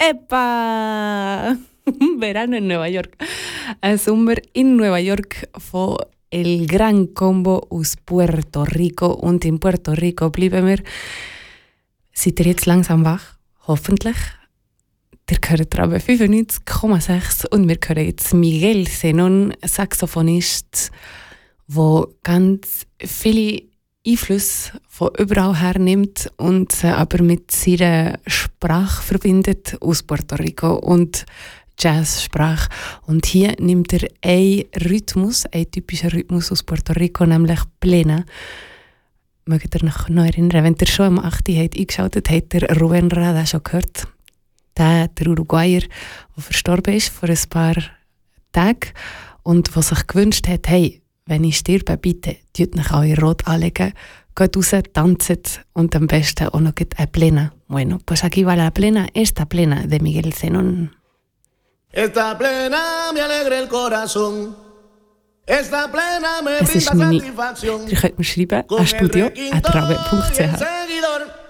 ¡Epa! Un verano en Nueva York. Ein Sommer in Nueva York von El Gran Combo aus Puerto Rico. Und in Puerto Rico bleiben wir. Seid ihr jetzt langsam wach? Hoffentlich. Ihr hört aber 95,6 und wir hören jetzt Miguel Zenon, Saxophonist, der ganz viele Einflüsse von überall her nimmt und sie aber mit seiner Sprache verbindet aus Puerto Rico und Jazzsprache. Und hier nimmt er einen typischen Rhythmus aus Puerto Rico, nämlich Plena. Mögt ihr noch erinnern, wenn ihr schon am 8. eingeschaltet habt, ihr Rubén Rada schon gehört? Der Uruguayer, der verstorben ist vor ein paar Tagen und der sich gewünscht hat, hey, wenn ich sterbe, bitte, tut euch alle rot anlegen, geht raus, tanzt und am besten auch noch eine Plena. Bueno, pues aquí va la plena, esta plena de Miguel Zenon. Esta plena me alegra el corazón. Esta plena me brinda satisfacción. Ihr könnt mir schreiben an studio@rabe.ch.